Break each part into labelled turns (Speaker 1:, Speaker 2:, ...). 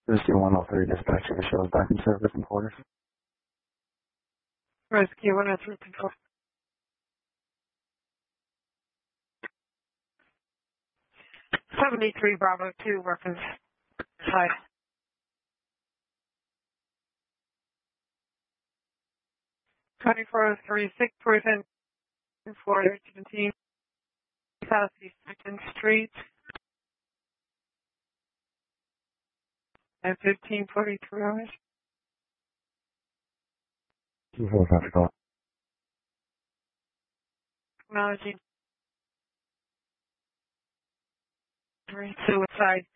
Speaker 1: Rescue 103 dispatching the shows back in service in quarters.
Speaker 2: Rescue 103 control. '73 Bravo 2 reference side. '2403 6% Florida 17 Southeast 2nd Street at 1543 hours.
Speaker 1: 245 call.
Speaker 2: Acknowledging suicide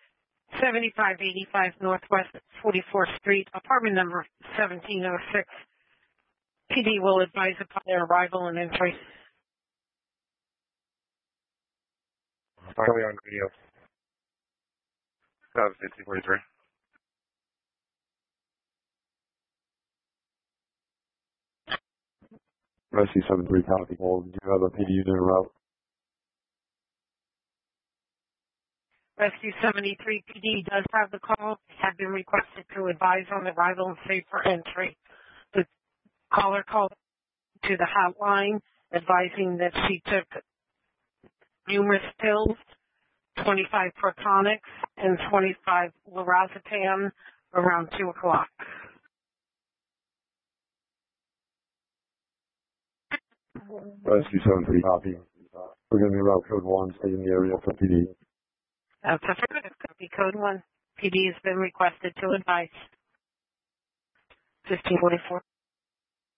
Speaker 2: 7585 Northwest 44th Street, apartment number 1706. PD will advise upon their arrival and entry.
Speaker 1: Finally on video. 1543. Rescue 73 copy. Hold. Do you have a PD unit en route?
Speaker 2: Rescue 73 PD does have the call. Have been requested to advise on the arrival and safe for entry. The caller called to the hotline advising that she took numerous pills, 25 protonics and 25 lorazepam around 2 o'clock.
Speaker 1: Rescue 73 copy. We're going to be route code 1. Stay in the area for PD.
Speaker 2: That's affirmative. Copy code 1. PD has been requested to advise. 1544.